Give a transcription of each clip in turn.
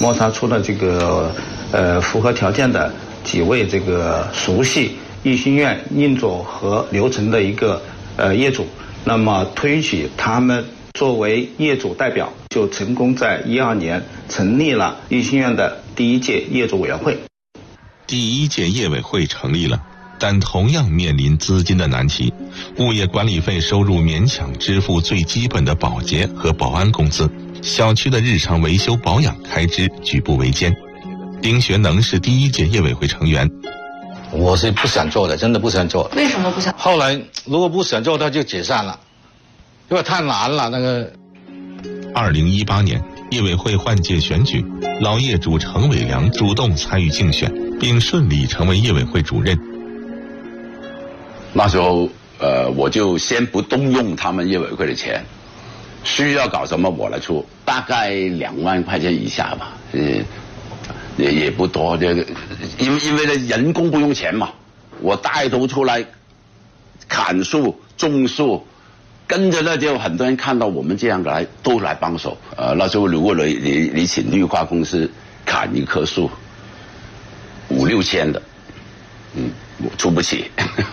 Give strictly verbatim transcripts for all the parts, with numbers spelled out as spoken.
摸查出了这个呃符合条件的几位这个熟悉逸兴苑运作和流程的一个呃业主，那么推举他们作为业主代表，就成功在一二年成立了逸兴苑的第一届业主委员会。 第一届业委会成立了，但同样面临资金的难题，物业管理费收入勉强支付最基本的保洁和保安工资，小区的日常维修保养开支举步维艰。丁学能是第一届业委会成员。 我是不想做的，真的不想做。 为什么不想？ 后来如果不想做，他就解散了，因为太难了。那个。 二零一八年，业委会换届选举，老业主程伟良主动参与竞选，并顺利成为业委会主任。 那时候，呃，我就先不动用他们业委会的钱，需要搞什么我来出，大概两万块钱以下吧，呃，也也不多，这个因为因为人工不用钱嘛，我带头出来砍树、种树。跟着呢，就很多人看到我们这样来，都来帮手。呃，那时候如果你你你请绿化公司砍一棵树，五六千的，嗯，我出不起。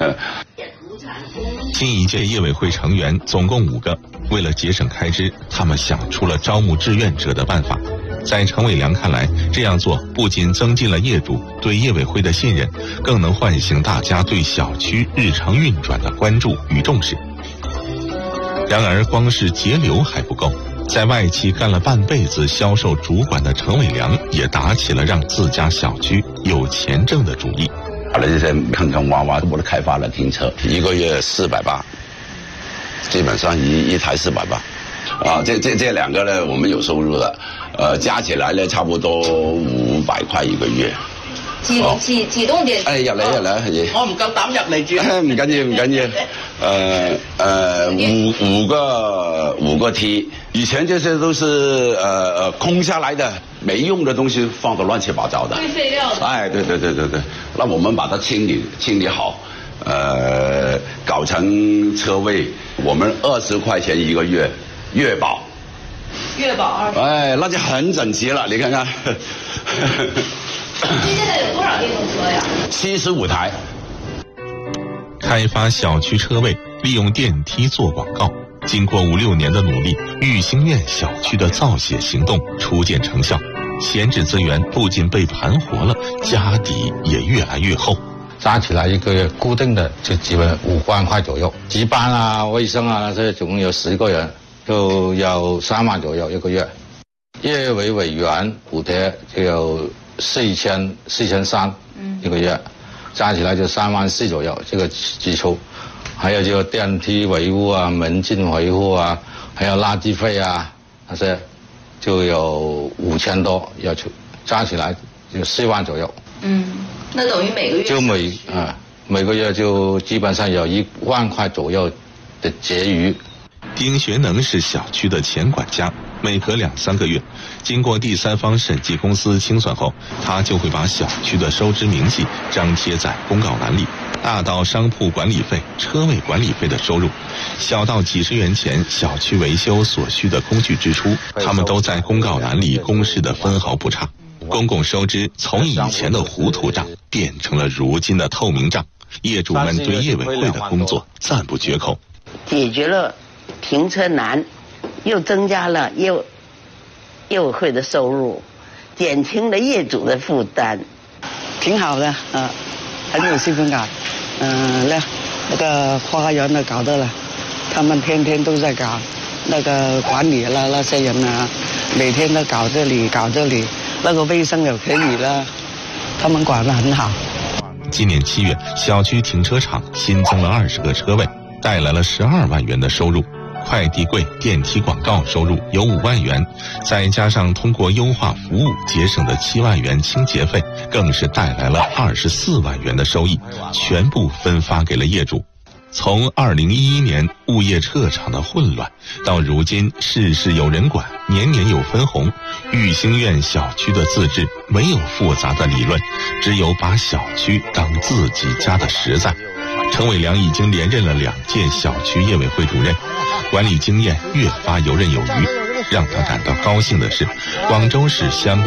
新一届业委会成员总共五个，为了节省开支，他们想出了招募志愿者的办法。在程伟良看来，这样做不仅增进了业主对业委会的信任，更能唤醒大家对小区日常运转的关注与重视。然而，光是节流还不够，在外企干了半辈子销售主管的程伟良，也打起了让自家小区有钱挣的主意。 把这些坑坑洼洼，我都开发了停车，一个月四百八，基本上一一台四百八，啊，这这这两个呢，我们有收入的，呃，加起來呢，差不多五百塊一個月。 幾幾幾棟電？ 哎，入嚟入嚟， 我唔夠膽入嚟住。 唔緊要唔緊要，呃呃五五個五個梯，以前這些都是呃空下來的，沒用的東西放得亂七八糟的。 堆廢料的。 哎，對對對對對，那我們把它清理清理好，呃，搞成車位，我們二十塊錢一個月，月保。 月保二十。 哎，那就很整齊了，你看看。 现在有多少电动车呀？ 七十五台。 开发小区车位，利用电梯做广告。经过五六年的努力，裕兴苑小区的造血行动初见成效，闲置资源不仅被盘活了，家底也越来越厚。 加起来一个月固定的就基本五万块左右，值班啊、卫生啊，这总共有十个人，就有三万左右一个月。业委委员补贴就有四千四千三一个月，加起来就三万四左右这个支出，还有这个电梯维护啊、门禁维护啊，还有垃圾费啊那些，就有五千多要出，加起来就四万左右。 嗯，那等于每个月就每啊每个月就基本上有一万块左右的结余。 丁学能是小区的前管家，每隔两三个月，经过第三方审计公司清算后，他就会把小区的收支明细张贴在公告栏里，大到商铺管理费、车位管理费的收入，小到几十元钱小区维修所需的工具支出，他们都在公告栏里公示的分毫不差。公共收支从以前的糊涂账变成了如今的透明账，业主们对业委会的工作赞不绝口。 解决了停车难，又增加了业业委会的收入，减轻了业主的负担， 挺好的啊、呃，很有幸福感。嗯、呃，那那个花园的搞得了，他们天天都在搞，那个管理了那些人啊，每天都搞这里搞这里，那个卫生也可以了，他们管得很好。 今年七月，小区停车场新增了二十个车位，带来了十二万元的收入。快递柜、电梯广告收入有五万元，再加上通过优化服务节省的七万元清洁费，更是带来了二十四万元的收益，全部分发给了业主。从二零一一年物业撤场的混乱，到如今事事有人管，年年有分红，裕兴苑小区的自治没有复杂的理论，只有把小区当自己家的实在。程伟良已经连任了两届小区业委会主任，管理经验越发游刃有余。让他感到高兴的是，广州市相关